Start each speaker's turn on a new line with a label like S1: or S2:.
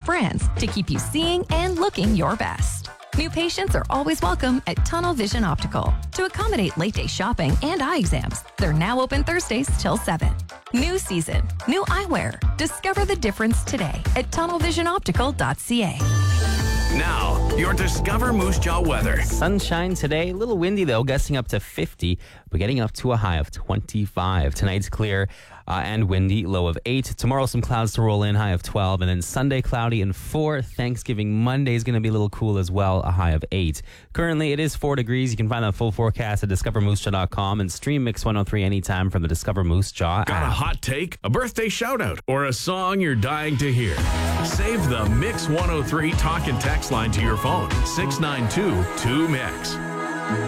S1: brands to keep you seeing and looking your best. New patients are always welcome at Tunnel Vision Optical to accommodate late day shopping and eye exams. They're now open Thursdays till 7. New season, new eyewear. Discover the difference today at tunnelvisionoptical.ca.
S2: Now, your Discover Moose Jaw weather.
S3: Sunshine today, a little windy though, gusting up to 50, but getting up to a high of 25. Tonight's clear and windy, low of 8. Tomorrow some clouds to roll in, high of 12. And then Sunday cloudy and 4. Thanksgiving Monday is going to be a little cool as well, a high of 8. Currently it is 4 degrees. You can find that full forecast at discovermoosejaw.com and stream Mix 103 anytime from the Discover Moose Jaw
S2: Got a
S3: app.
S2: hot take, a birthday shout out, or a song you're dying to hear? Save the Mix 103 talk and text line to your phone. 692-2MIX.